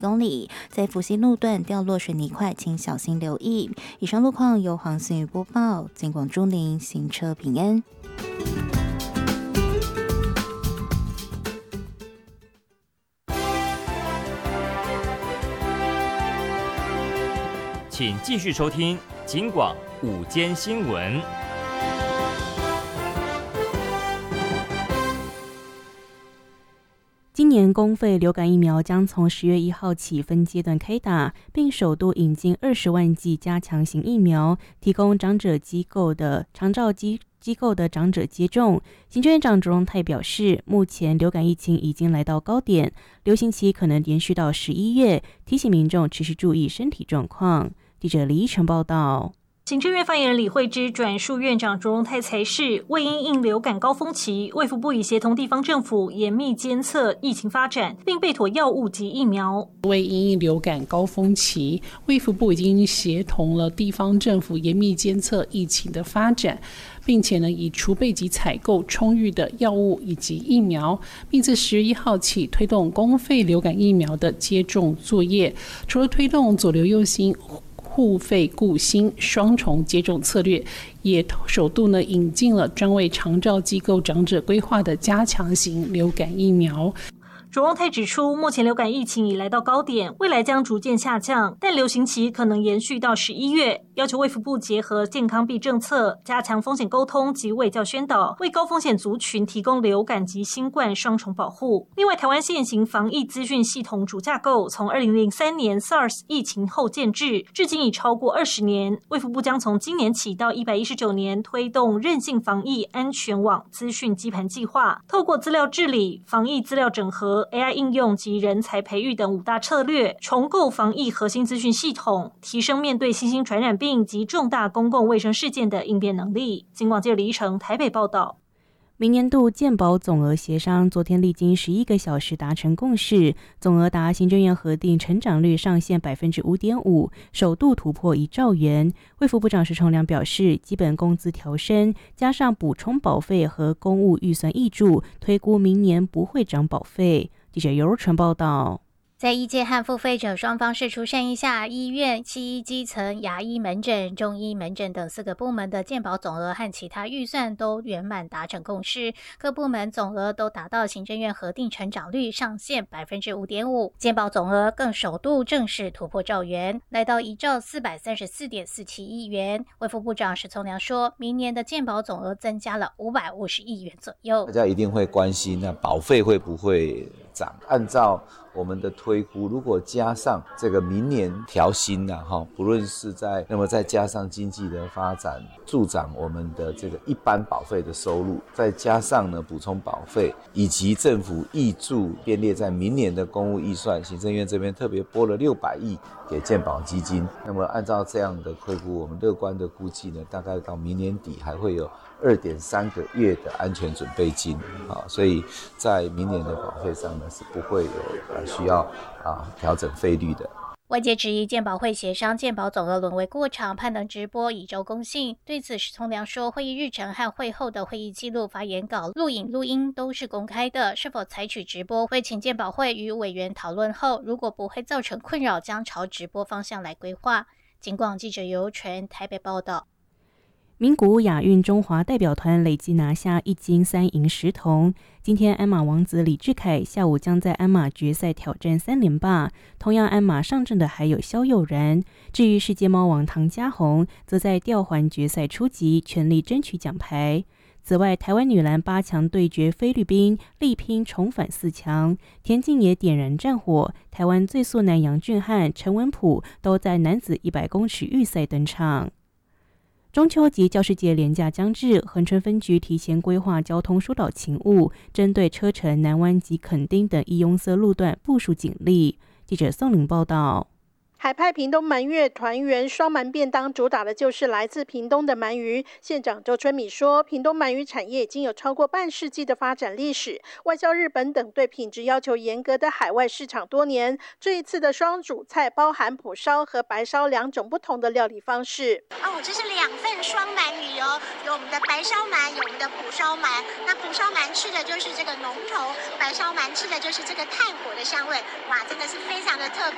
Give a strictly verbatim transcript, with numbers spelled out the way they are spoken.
公里，在福兴路段掉落水泥块，请小心留意。以上路况由黄信宇播报，警广祝您行车平安。 请继续收听警广午间新闻。 今年公费流感疫苗将从十月一号起分阶段开打，并首度引进二十万剂加强型疫苗，提供长者机构的长照机机构的长者接种。行政院长卓荣泰表示，目前流感疫情已经来到高点，流行期可能延续到十一月，提醒民众持续注意身体状况。记者李依晨报道。 行政院发言人李惠芝转述院长卓荣泰才是，为因应流感高峰期，卫福部已协同地方政府严密监测疫情发展，并备妥药物及疫苗。 为因应流感高峰期，卫福部已经协同了地方政府严密监测疫情的发展，并且呢，以储备及采购充裕的药物以及疫苗，并自十月一号起推动公费流感疫苗的接种作业。除了推动左流右新互费顾新双重接种策略，也首度呢引进了专为长照机构长者规划的加强型流感疫苗。 卓荣泰指出，目前流感疫情已来到高点，未来将逐渐下降，但流行期可能延续到十一月，要求卫福部结合健康币政策，加强风险沟通及卫教宣导，为高风险族群提供流感及新冠双重保护。另外，台湾现行防疫资讯系统主架构从二零零三年 SARS 疫情后建制，至今已超过二十年。卫福部将从今年起到一百一十九年推动韧性防疫安全网资讯基盘计划，透过资料治理、防疫资料整合、A I 应用及人才培育等五大策略，重构防疫核心资讯系统，提升面对新兴传染病及重大公共卫生事件的应变能力。警广记者李依晨台北报道。 明年度健保总额协商昨天历经十一个小时达成共识，总额达行政院核定成长率上限 百分之五点五， 首度突破一兆元。卫福部长石崇良表示，基本工资调升加上补充保费和公务预算挹注，推估明年不会涨保费。记者尤若纯报道。 在医界和付费者双方释出善意下，医院、西医基层、牙医门诊、中医门诊等四个部门的健保总额和其他预算都圆满达成共识，各部门总额都达到行政院核定成长率上限 百分之五点五， 健保总额更首度正式突破兆元，来到一兆四百三十四点四七亿元。卫福部长石崇良说，明年的健保总额增加了五百五十亿元左右。 大家一定会关心，那保费会不会涨？按照我们的推估，如果加上这个明年调薪啊，不论是在那么再加上经济的发展助长我们的这个一般保费的收入，再加上呢补充保费以及政府挹注编列在明年的公务预算，行政院这边特别拨了六百亿给健保基金。那么按照这样的推估，我们乐观的估计呢，大概到明年底还会有二点三个月的安全准备金啊，所以在明年的保费上呢是不会有呃需要啊调整费率的。 外界质疑健保会协商健保总额沦为过场，盼能直播以周公信。对此，石崇良说，会议日程和会后的会议记录、发言稿、录影、录音都是公开的，是否采取直播，会请健保会与委员讨论后，如果不会造成困扰，将朝直播方向来规划。警广记者尤纯台北报道。 名古屋亚运中华代表团累计拿下一金三银十铜。今天鞍马王子李智凯下午将在鞍马决赛挑战三连霸，同样鞍马上阵的还有萧佑然。至于世界猫王唐嘉宏，则在吊环决赛出击，全力争取奖牌。此外，台湾女篮八强对决菲律宾，力拼重返四强。田径也点燃战火，台湾最速男杨俊翰、陈文普都在男子一百公尺预赛登场。中秋及教师节连假将至，恒春分局提前规划交通疏导勤务，针对车城、南湾及垦丁等易拥塞路段部署警力。记者宋玲报道。 海派屏东鳗月团圆双鳗便当主打的就是来自屏东的鳗鱼。县长周春米说，屏东鳗鱼产业已经有超过半世纪的发展历史，外销日本等对品质要求严格的海外市场多年。这一次的双主菜包含蒲烧和白烧两种不同的料理方式。 哦，这是两份双鳗鱼哦，有我们的白烧鳗，有我们的蒲烧鳗。那蒲烧鳗吃的就是这个浓稠，白烧鳗吃的就是这个炭火的香味，哇，真的是非常的特别。